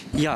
Ja,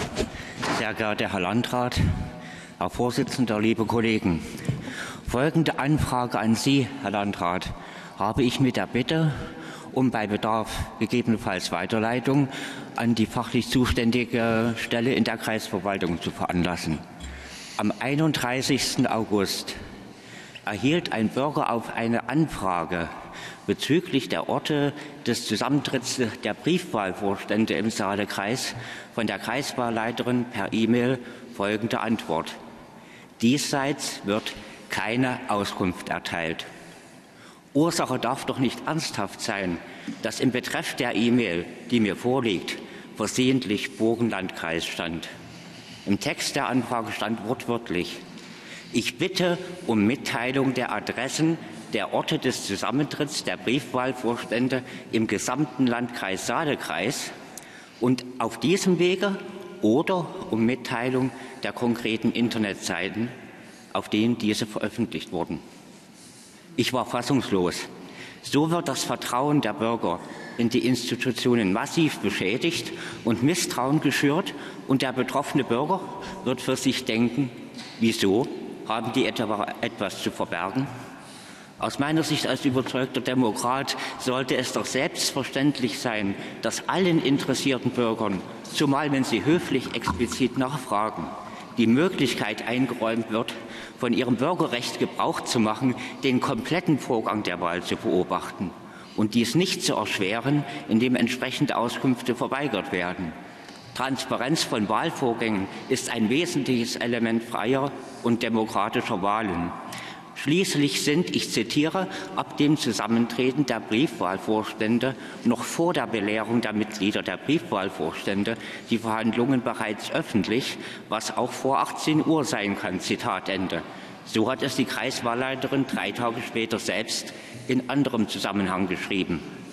sehr geehrter Herr Landrat, Herr Vorsitzender, liebe Kollegen. Folgende Anfrage an Sie, Herr Landrat, habe ich mit der Bitte um bei Bedarf gegebenenfalls Weiterleitung an die fachlich zuständige Stelle in der Kreisverwaltung zu veranlassen. Am 31. August erhielt ein Bürger auf eine Anfrage bezüglich der Orte des Zusammentritts der Briefwahlvorstände im Saalekreis von der Kreiswahlleiterin per E-Mail folgende Antwort: Diesseits wird keine Auskunft erteilt. Ursache darf doch nicht ernsthaft sein, dass im Betreff der E-Mail, die mir vorliegt, versehentlich Burgenlandkreis stand. Im Text der Anfrage stand wortwörtlich: Ich bitte um Mitteilung der Adressen der Orte des Zusammentritts der Briefwahlvorstände im gesamten Landkreis Saalekreis und auf diesem Wege oder um Mitteilung der konkreten Internetseiten, auf denen diese veröffentlicht wurden. Ich war fassungslos. So wird das Vertrauen der Bürger in die Institutionen massiv beschädigt und Misstrauen geschürt, und der betroffene Bürger wird für sich denken: Wieso? Haben die etwa etwas zu verbergen? Aus meiner Sicht als überzeugter Demokrat sollte es doch selbstverständlich sein, dass allen interessierten Bürgern, zumal wenn sie höflich explizit nachfragen, die Möglichkeit eingeräumt wird, von ihrem Bürgerrecht Gebrauch zu machen, den kompletten Vorgang der Wahl zu beobachten und dies nicht zu erschweren, indem entsprechende Auskünfte verweigert werden. Transparenz von Wahlvorgängen ist ein wesentliches Element freier und demokratischer Wahlen. Schließlich sind, ich zitiere, ab dem Zusammentreten der Briefwahlvorstände noch vor der Belehrung der Mitglieder der Briefwahlvorstände die Verhandlungen bereits öffentlich, was auch vor 18 Uhr sein kann. Zitat Ende. So hat es die Kreiswahlleiterin 3 Tage später selbst in anderem Zusammenhang geschrieben.